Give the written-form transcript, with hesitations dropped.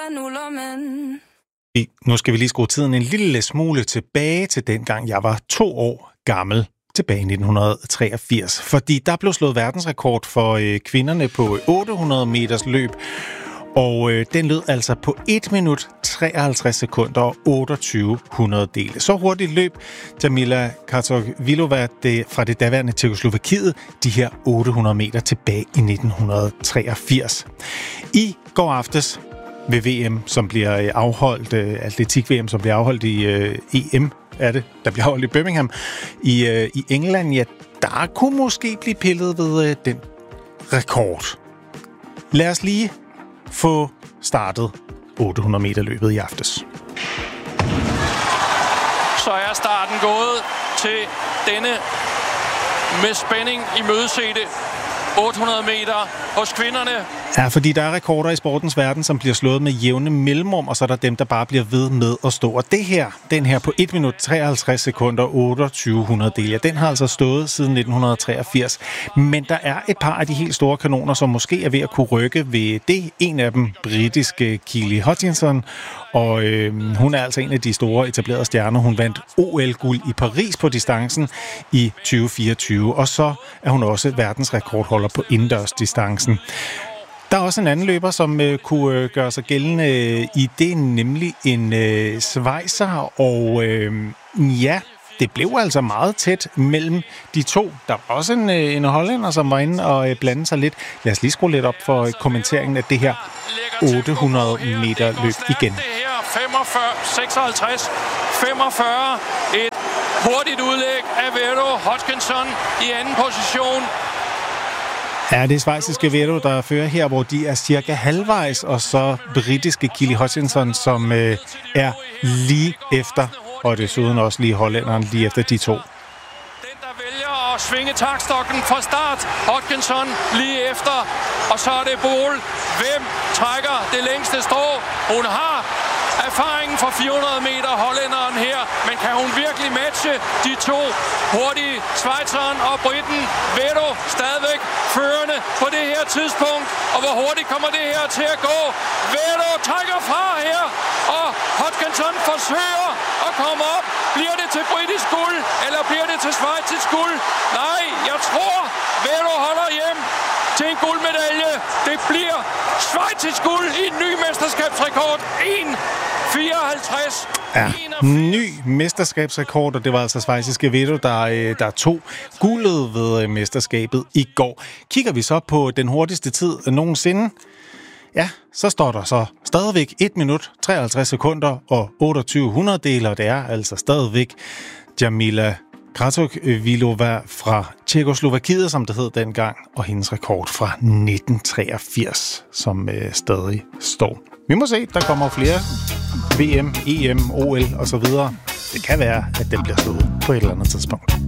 Nu skal vi lige skrue tiden en lille smule tilbage til dengang jeg var 2 år gammel, tilbage i 1983. Fordi der blev slået verdensrekord for kvinderne på 800 meters løb. Og den lød altså på 1 minut, 53 sekunder og 28 hundrededele. Så hurtigt løb Jarmila Kratochvílová fra det daværende Tjekkoslovakiet de her 800 meter tilbage i 1983. I går aftes ved VM, som bliver afholdt, atletik-VM, som bliver afholdt i EM, er det, der bliver afholdt i Birmingham, i England, ja, der kunne måske blive pillet ved den rekord. Lad os lige få startet 800 meter løbet i aftes. Så er starten gået til denne med spænding imødesete 800 meter hos kvinderne. Ja, fordi der er rekorder i sportens verden, som bliver slået med jævne mellemrum, og så er der dem, der bare bliver ved med at stå. Og den her på 1 minut, 53 sekunder, 28 hundrededele, den har altså stået siden 1983. Men der er et par af de helt store kanoner, som måske er ved at kunne rykke ved det. En af dem, britiske Keely Hutchinson, og hun er altså en af de store etablerede stjerner. Hun vandt OL-guld i Paris på distancen i 2024, og så er hun også verdensrekordholder på indendørsdistancen. Der er også en anden løber, som kunne gøre sig gældende i det, nemlig en schweizer, og ja, det blev altså meget tæt mellem de to. Der var også en hollænder, som var inde og blande sig lidt. Lad os lige skrue lidt op for kommenteringen af det her 800 meter løb igen. Det her 45, 56, 45, et hurtigt udlæg af Vero Hodgkinson i anden position. Ja, det er schweiziske Vero, der fører her, hvor de er cirka halvvejs, og så britiske Keely Hutchinson, som er lige efter, og desuden også lige hollænderen lige efter de to. Den, der vælger at svinge takstokken fra start, Hodgkinson lige efter, og så er det Bol. Hvem trækker det længste strå? Hun har erfaringen fra 400 meter, hollænderen her, men kan hun virkelig matche de to hurtige, schweizeren og britten? Vero stadigvæk førende på det her tidspunkt, og hvor hurtigt kommer det her til at gå? Vero trækker fra her, og Hodgkinson forsøger at komme op. Bliver det til britisk guld, eller bliver det til schweizisk guld? Nej, jeg tror, Vero holder hjem til en guldmedalje. Det bliver schweizisk guld i en ny mesterskabsrekord. 1:54. Ja, ny mesterskabsrekord, og det var altså schweiziske Vero, der tog guldet ved mesterskabet i går. Kigger vi så på den hurtigste tid nogensinde, ja, så står der så stadigvæk 1 minut, 53 sekunder og 28 hundrededele, og det er altså stadigvæk Jarmila Kratochvílová fra Tjekkoslovakiet, som det hed dengang, og hendes rekord fra 1983, som stadig står. Vi må se, der kommer flere VM, EM, OL og så videre. Det kan være, at den bliver slået på et eller andet tidspunkt.